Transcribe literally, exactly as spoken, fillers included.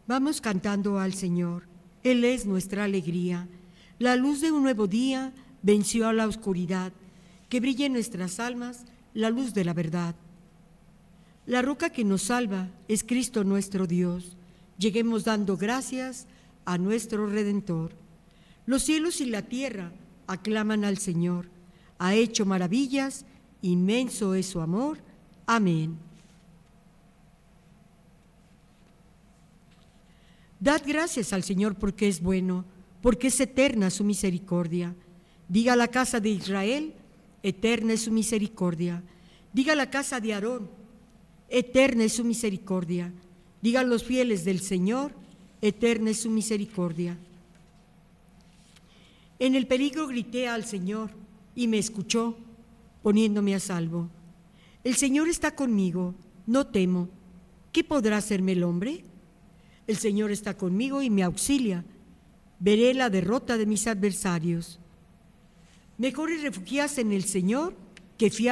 Vamos cantando al Señor. Él es nuestra alegría. La luz de un nuevo día venció a la oscuridad. Que brille en nuestras almas la luz de la verdad. La roca que nos salva es Cristo nuestro Dios. Lleguemos dando gracias a nuestro Redentor. Los cielos y la tierra aclaman al Señor. Ha hecho maravillas, inmenso es su amor. Amén. Dad gracias al Señor porque es bueno, porque es eterna su misericordia. Diga la casa de Israel, eterna es su misericordia. Diga la casa de Aarón, eterna es su misericordia. Digan los fieles del Señor, eterna es su misericordia. En el peligro grité al Señor y me escuchó, poniéndome a salvo. El Señor está conmigo, no temo. ¿Qué podrá hacerme el hombre? El Señor está conmigo y me auxilia. Veré la derrota de mis adversarios. Mejor es refugiarse en el Señor que fiar